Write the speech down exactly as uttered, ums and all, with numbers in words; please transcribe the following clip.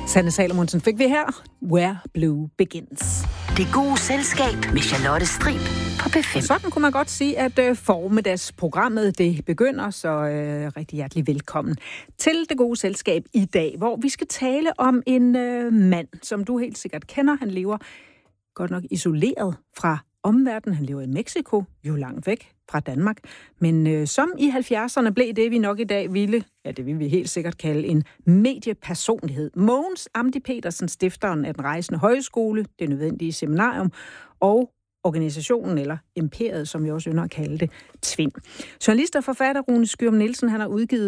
Sanne Salomonsen fik vi her. Where Blue Begins. Det gode selskab med Charlotte Strib på P fem. Sådan kunne man godt sige, at øh, formiddagsprogrammet det begynder, så øh, rigtig hjertelig velkommen til Det Gode Selskab i dag, hvor vi skal tale om en øh, mand, som du helt sikkert kender. Han lever godt nok isoleret fra omverdenen. Han lever i Mexico, jo langt væk fra Danmark. Men øh, som i halvfjerdserne blev det, vi nok i dag ville, ja, det vil vi helt sikkert kalde en mediepersonlighed. Mogens Amdi Petersen, stifteren af Den Rejsende Højskole, det nødvendige seminarium, og organisationen, eller imperiet, som vi også ynder at kalde det, Tvind. Journalist og forfatter Rune Skyum Nielsen, han har udgivet